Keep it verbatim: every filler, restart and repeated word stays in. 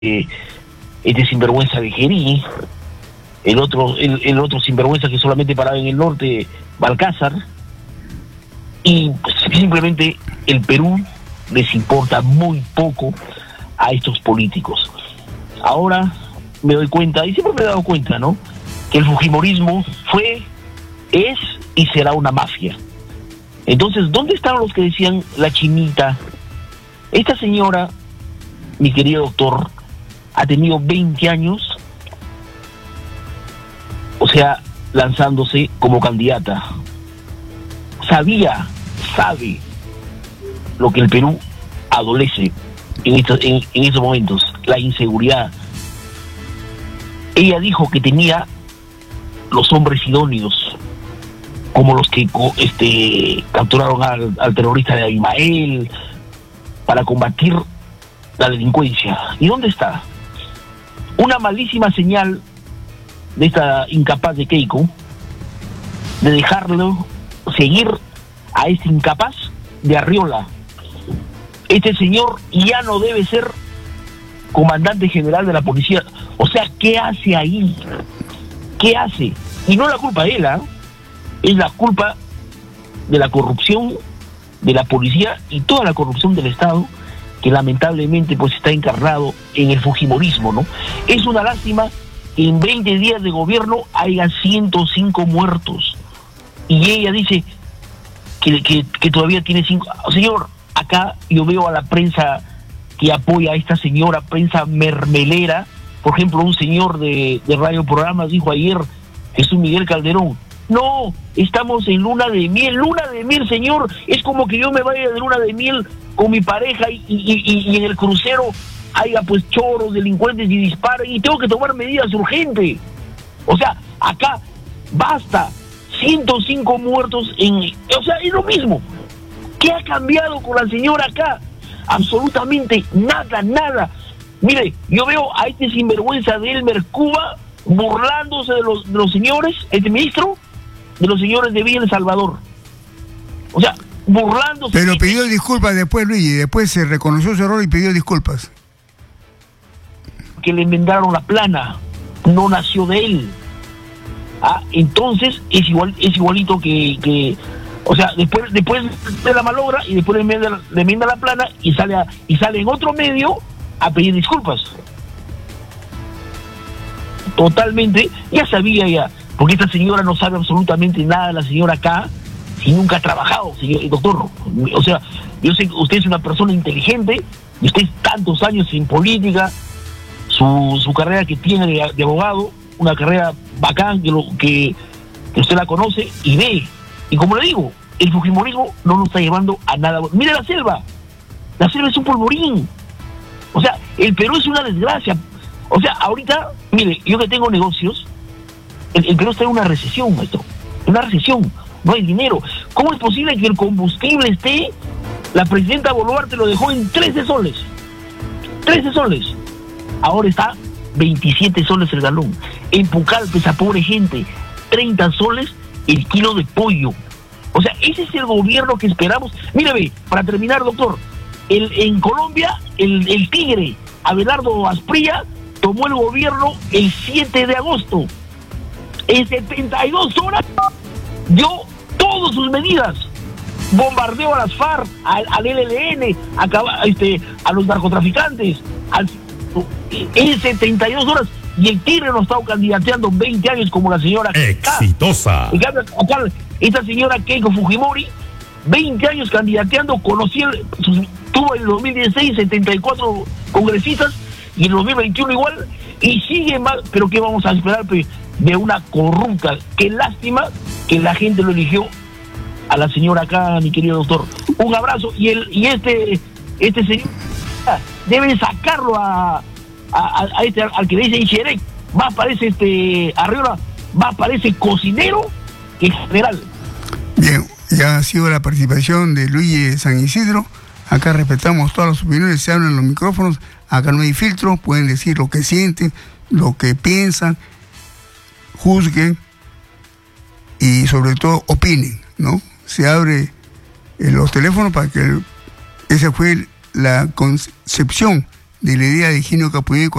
eh, este sinvergüenza de Gerí, el otro, el, el otro sinvergüenza que solamente paraba en el norte, Balcázar, y pues, simplemente el Perú les importa muy poco a estos políticos. Ahora me doy cuenta, y siempre me he dado cuenta, ¿no?, que el fujimorismo fue, es y será una mafia. Entonces, ¿dónde estaban los que decían la chinita? Esta señora, mi querido doctor, ha tenido veinte años, o sea, lanzándose como candidata. Sabía, sabe lo que el Perú adolece en estos, en, en estos momentos, la inseguridad. Ella dijo que tenía los hombres idóneos, como los que este, capturaron al, al terrorista de Abimael, para combatir la delincuencia. ¿Y dónde está? Una malísima señal de esta incapaz de Keiko, de dejarlo seguir a este incapaz de Arriola. Este señor ya no debe ser comandante general de la policía. O sea, ¿qué hace ahí? ¿Qué hace? Y no es la culpa de él, ¿eh? Es la culpa de la corrupción de la policía y toda la corrupción del Estado, que lamentablemente pues está encarnado en el fujimorismo, ¿no? Es una lástima que en veinte días de gobierno haya ciento cinco muertos. Y ella dice que, que, que todavía tiene cinco. Señor, acá yo veo a la prensa que apoya a esta señora, prensa mermelera. Por ejemplo, un señor de, de Radio Programas dijo ayer, Jesús Miguel Calderón, no, estamos en luna de miel. Luna de miel, señor, es como que yo me vaya de luna de miel con mi pareja y, y, y, y en el crucero haya pues choros, delincuentes y disparen y tengo que tomar medidas urgentes. O sea, acá basta, ciento cinco muertos en... O sea, es lo mismo. ¿Qué ha cambiado con la señora acá? Absolutamente nada, nada. Mire, yo veo a este sinvergüenza de Elmer Cuba burlándose de los, de los señores, este ministro, de los señores de Villa El Salvador. O sea, burlándose. Pero pidió disculpas después, Luis, y después se reconoció su error y pidió disculpas. Que le enmendaron la plana, no nació de él. Ah, entonces es igual, es igualito que, que o sea, después, después de la malogra y después le enmienda, le enmienda la plana y sale a, y sale en otro medio a pedir disculpas. Totalmente, ya sabía ya, porque esta señora no sabe absolutamente nada, la señora acá, si nunca ha trabajado, señor doctor. O sea, yo sé que usted es una persona inteligente, y usted tantos años en política, su, su carrera que tiene de, de abogado, una carrera bacán, que, lo, que, que usted la conoce y ve. Y como le digo, el fujimorismo no nos está llevando a nada. Mire la selva, la selva es un polvorín. O sea, el Perú es una desgracia. O sea, ahorita, mire, yo que tengo negocios, el, el Perú está en una recesión, maestro. Una recesión, no hay dinero. ¿Cómo es posible que el combustible esté? La presidenta Boluarte lo dejó en trece soles. trece soles. Ahora está veintisiete soles el galón. En Pucallpa, esa pobre gente, treinta soles el kilo de pollo. O sea, ese es el gobierno que esperamos. Mírame, para terminar, doctor, el, en Colombia, el, el tigre, Abelardo Asprilla, tomó el gobierno el siete de agosto. En setenta y dos horas dio todas sus medidas. Bombardeó a las FARC, al, al L L N, a, este, a los narcotraficantes. Al, en setenta y dos horas. Y el tigre no ha estado candidateando veinte años como la señora exitosa. Acá, acá, esta señora Keiko Fujimori, veinte años candidateando, conocí el, tuvo en el dos mil dieciséis setenta y cuatro congresistas y en el dos mil veintiuno igual, y sigue mal. Pero ¿qué vamos a esperar pues, de una corrupta? Qué lástima que la gente lo eligió a la señora acá, mi querido doctor. Un abrazo. Y el y este este señor deben sacarlo a A, a este, al que le dice Ixerec, más parece este Arriola, más parece cocinero que general. Bien, ya ha sido la participación de Luis San Isidro. Acá respetamos todas las opiniones, se hablan en los micrófonos, acá no hay filtro, pueden decir lo que sienten, lo que piensan, juzguen y sobre todo opinen, ¿no? Se abre eh, los teléfonos para que el, esa fue la concepción de la idea de Higinio Capuyé